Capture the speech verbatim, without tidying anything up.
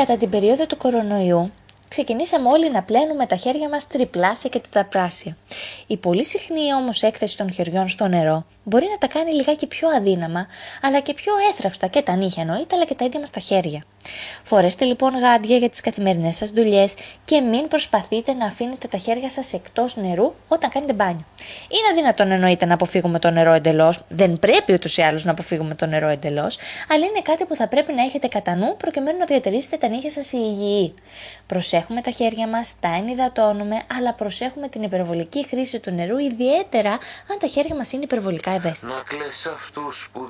Κατά την περίοδο του κορονοϊού, ξεκινήσαμε όλοι να πλένουμε τα χέρια μας τριπλάσια και τετραπλάσια. Η πολύ συχνή όμως έκθεση των χεριών στο νερό μπορεί να τα κάνει λιγάκι πιο αδύναμα, αλλά και πιο έθραυστα και τα νύχια εννοείται, αλλά και τα ίδια μας τα χέρια. Φορέστε λοιπόν γάντια για τις καθημερινές σας δουλειές και μην προσπαθείτε να αφήνετε τα χέρια σας εκτός νερού όταν κάνετε μπάνιο. Είναι αδύνατον εννοείται να αποφύγουμε το νερό εντελώς, δεν πρέπει ούτως ή άλλως να αποφύγουμε το νερό εντελώς, αλλά είναι κάτι που θα πρέπει να έχετε κατά νου προκειμένου να διατηρήσετε τα νύχια σας υγιή. Προσέχουμε τα χέρια μας, τα ενυδατώνουμε, αλλά προσέχουμε την υπερβολική χρήση του νερού, ιδιαίτερα αν τα χέρια μας είναι υπερβολικά ευαίσθητα. Να κλαις αυτούς που